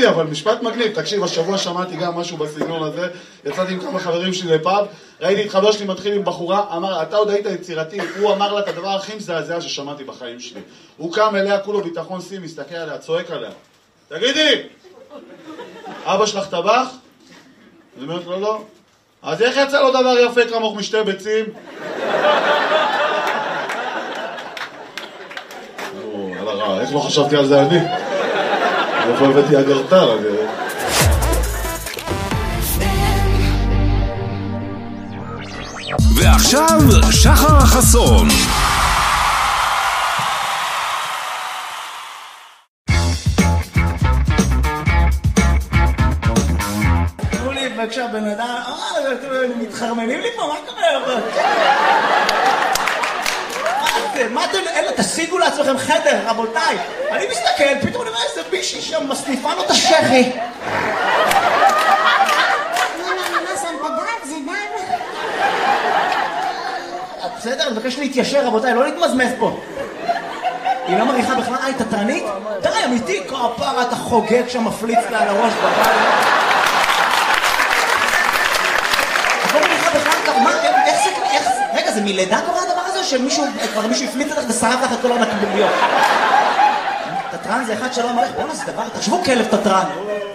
אהבתי, אבל משפט מגניב. תקשיב, השבוע שמעתי גם משהו בסגנון הזה, יצאתי עם כמה חברים שלי לפאב, ראיתי את חבר שלי מתחיל עם בחורה, אמר, אתה עוד היית יצירתי, הוא אמר לה את הדבר הכי מזעזע ששמעתי בחיים שלי. הוא קם אליה, כולו ביטחון סי, מסתכל עליה, צועק עליה. תגידי, אבא שלך טבח? אני אומרת לו, לא. אז איך יצא לו דבר יפה כמוך משתי ביצים? איך לא חשבתי על זה אני? איפה הבאתי אגרטל? ועכשיו שחר חסון. תראו לי בבקשה בן אדם, מתחרמנים לי פה, מה קורה? מה אתם, אלה, תשיגו לעצמכם חדר, רבותיי. אני מסתכל, פתאום אני רואה איזה בישי שם מסניפה לו את השכי. מה שם בדק? זה דם? בסדר, אני מבקש להתיישר, רבותיי, לא להתמזמז פה. היא לא מריחה בכלל, היא תתרנית? די, אמיתי, כפרה, אתה חוגג שם מפליץ לה על הראש בבית. את לא מריחה בכלל, איך זה, רגע, זה מלידה קורה הדבר הזה? שמישהו, כבר מישהו הפליץ לך ושרף לך את כל הנקביליות. תטרן זה אחד שלא מריח, בואו נעשה דבר, תחשבו כלב תטרן.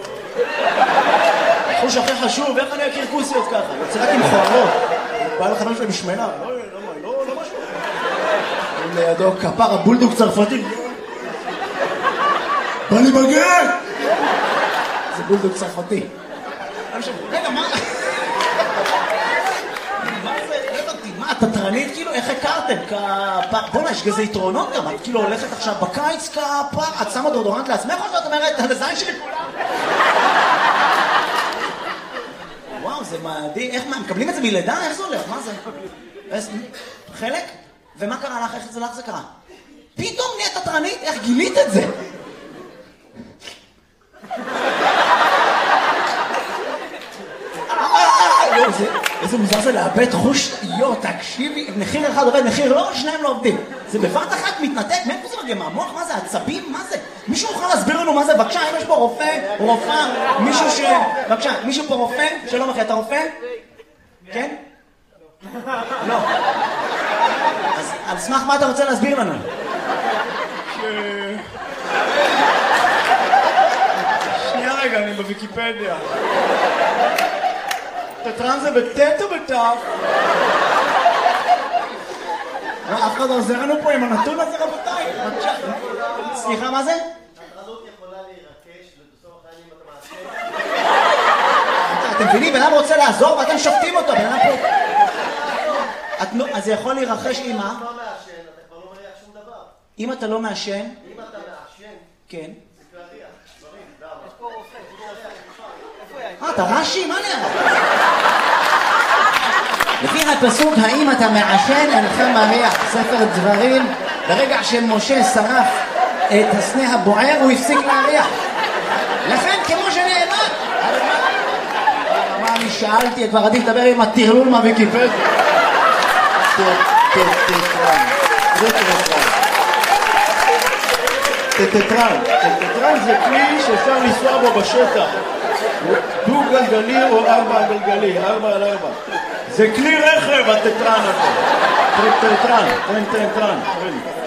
חוש הכי חשוב, איך אני אכיר כוסיות ככה? יוצא רק עם חוערות. בא לך משהו משמנה. לא משהו. לידו כפר הבולדוג צרפתי. בא לי בגט! זה בולדוג צרפתי. רגע, מה? מה, תטרנית כאילו? איך הכרתם? בוא'נה, יש כזה יתרונות גם. את כאילו הולכת עכשיו בקיץ כפר, את שמה דורדורנט לעצמך או שאת אומרת, על הזין שלי כולם? וואו, זה מדהים. איך, מה, מקבלים את זה מלידה? איך זה הולך? מה זה? חלק? ומה קרה לך? איך זה לך זה קרה? פתאום נהיית תטרנית? איך גילית את זה? איזה מוזר זה לאבד חוש, תקשיבי, מחיר אחד עובד, מחיר לא, שניים לא עובדים. זה בבת אחת מתנתק, מאיפה זה מגיע? מהמוח? מה זה? עצבים? מה זה? מישהו יכול להסביר לנו מה זה? בבקשה, אם יש פה רופא, רופאה, מישהו בבקשה, מישהו פה רופא? שלום אחי, אתה רופא? כן? לא. אז על סמך מה אתה רוצה להסביר לנו? שנייה רגע, אני בוויקיפדיה. תטרן זה בטט או בטף? אף אחד עוזר לנו פה עם הנתון הזה, רבותיי. סליחה, מה זה? התטרנות יכולה להירקש ובסוף החיים אתה מעשה. אתם מבינים? בן אדם רוצה לעזור ואתם שופטים אותו. בן אדם פה... אז זה יכול להירחש עם מה? אם אתה לא מעשן, אתה כבר לא מריח שום דבר. אם אתה לא מעשן? אם אתה מעשן, כן. זה כלריח, דברים, למה? יש פה רופא, אתה רש"י? מה נראה? לפי הפסוק, האם אתה מעשן אינך מריח, ספר דברים, ברגע שמשה שרף את הסנה הבוער הוא הפסיק להריח. לכן כמו שנאמר, מה אני שאלתי, כבר עדיף לדבר עם הטרלול מהוויקיפדיה. טטרן זה כלי שאפשר לנסוע בו בשטח. דו גלגלי או 4 גלגלי, 4 על 4. זה כלי רכב הטטרן הזה. טטרן.